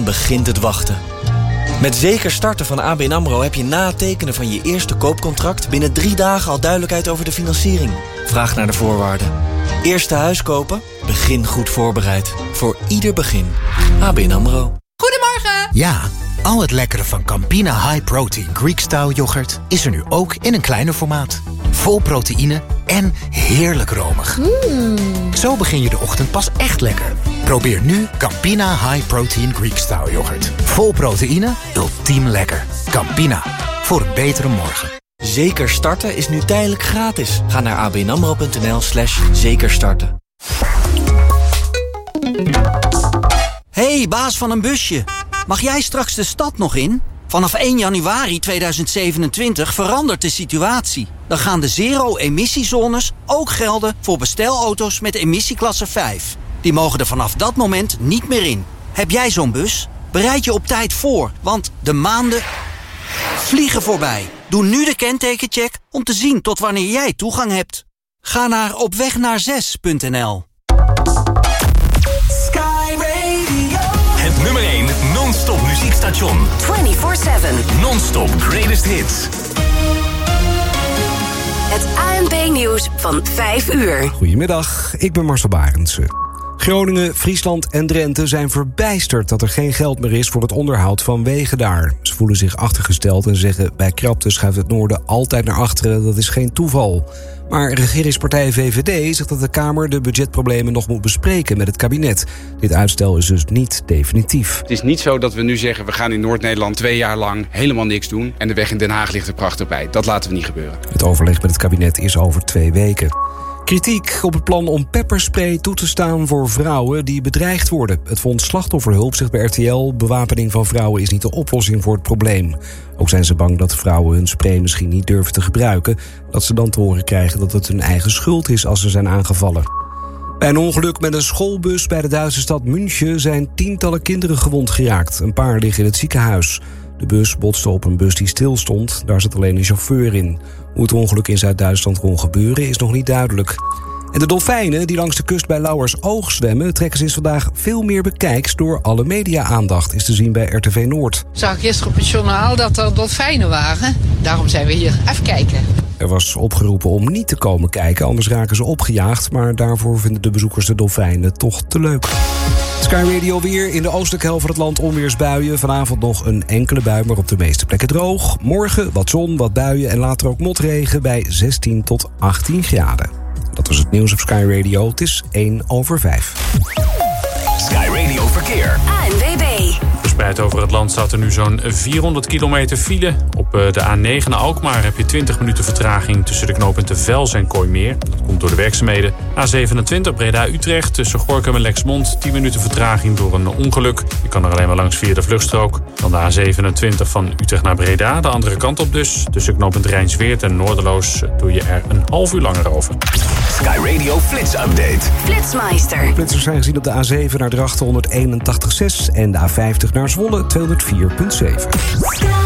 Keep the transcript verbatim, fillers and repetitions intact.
begint het wachten. Met Zeker Starten van A B N AMRO heb je na het tekenen van je eerste koopcontract binnen drie dagen al duidelijkheid over de financiering. Vraag naar de voorwaarden. Eerste huis kopen? Begin goed voorbereid. Voor ieder begin. A B N AMRO. Goedemorgen! Ja, al het lekkere van Campina High Protein Greek Style yoghurt is er nu ook in een kleiner formaat. Vol proteïne en heerlijk romig. Mm. Zo begin je de ochtend pas echt lekker. Probeer nu Campina High Protein Greek Style yoghurt. Vol proteïne, ultiem lekker. Campina, voor een betere morgen. Zeker Starten is nu tijdelijk gratis. Ga naar abnamro.nl slash zekerstarten. Hey, baas van een busje. Mag jij straks de stad nog in? Vanaf één januari tweeduizend zevenentwintig verandert de situatie. Dan gaan de zero-emissiezones ook gelden voor bestelauto's met emissieklasse vijf. Die mogen er vanaf dat moment niet meer in. Heb jij zo'n bus? Bereid je op tijd voor, want de maanden vliegen voorbij. Doe nu de kentekencheck om te zien tot wanneer jij toegang hebt. Ga naar opwegnaar6 punt n l. Het nummer één non-stop muziekstation. vierentwintig zeven. Non-stop greatest hits. Het A N B-nieuws van vijf uur. Goedemiddag, ik ben Marcel Barendse. Groningen, Friesland en Drenthe zijn verbijsterd dat er geen geld meer is voor het onderhoud van wegen daar. Ze voelen zich achtergesteld en zeggen bij krapte schuift het noorden altijd naar achteren. Dat is geen toeval. Maar regeringspartij V V D zegt dat de Kamer de budgetproblemen nog moet bespreken met het kabinet. Dit uitstel is dus niet definitief. Het is niet zo dat we nu zeggen we gaan in Noord-Nederland twee jaar lang helemaal niks doen en de weg in Den Haag ligt er prachtig bij. Dat laten we niet gebeuren. Het overleg met het kabinet is over twee weken. Kritiek op het plan om pepperspray toe te staan voor vrouwen die bedreigd worden. Het Fonds Slachtofferhulp zegt bij R T L... bewapening van vrouwen is niet de oplossing voor het probleem. Ook zijn ze bang dat vrouwen hun spray misschien niet durven te gebruiken. Dat ze dan te horen krijgen dat het hun eigen schuld is als ze zijn aangevallen. Bij een ongeluk met een schoolbus bij de Duitse stad München zijn tientallen kinderen gewond geraakt. Een paar liggen in het ziekenhuis. De bus botste op een bus die stilstond. Daar zat alleen een chauffeur in. Hoe het ongeluk in Zuid-Duitsland kon gebeuren is nog niet duidelijk. En de dolfijnen die langs de kust bij Lauwersoog zwemmen trekken sinds vandaag veel meer bekijks door alle media-aandacht, is te zien bij R T V Noord. Ik zag gisteren op het journaal dat er dolfijnen waren. Daarom zijn we hier even kijken. Er was opgeroepen om niet te komen kijken, anders raken ze opgejaagd. Maar daarvoor vinden de bezoekers de dolfijnen toch te leuk. Sky Radio weer. In de oostelijke helft van het land onweersbuien. Vanavond nog een enkele bui, maar op de meeste plekken droog. Morgen wat zon, wat buien en later ook motregen bij zestien tot achttien graden. Dat was het nieuws op Sky Radio. Het is één over vijf. Sky Radio Verkeer. A N W B. Verspreid over het land staat er nu zo'n vierhonderd kilometer file. Op de A negen naar Alkmaar heb je twintig minuten vertraging tussen de knooppunten Vels en Kooimeer. Dat komt door de werkzaamheden. A zevenentwintig Breda-Utrecht tussen Gorinchem en Lexmond. tien minuten vertraging door een ongeluk. Je kan er alleen maar langs via de vluchtstrook. Dan de A zevenentwintig van Utrecht naar Breda. De andere kant op dus. Tussen knooppunt Rijnsweert en Noorderloos doe je er een half uur langer over. Sky Radio Flits Update. Flitsmeister. Flitsers zijn gezien op de A zeven naar Drachten honderdeenentachtig komma zes en de A vijftig naar Zwolle tweehonderdvier komma zeven.